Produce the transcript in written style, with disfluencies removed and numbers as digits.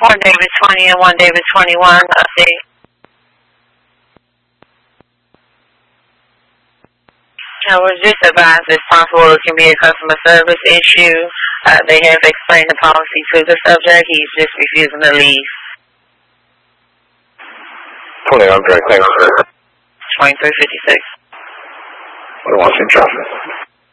One David 20 and one David 21, update. I was just advised it's possible it can be a customer service issue. They have explained the policy to the subject. He's just refusing to leave. 20, I'm direct. Thanks, sir. 2356. What do I want in traffic?